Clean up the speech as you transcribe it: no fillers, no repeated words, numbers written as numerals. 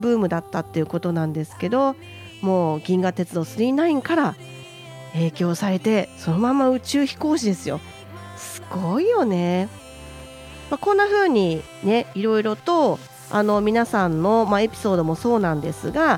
ブームだったっていうことなんですけど、もう銀河鉄道999から影響されてそのまま宇宙飛行士ですよ。すごいよね。こんな風にね、いろいろと皆さんの、エピソードもそうなんですが、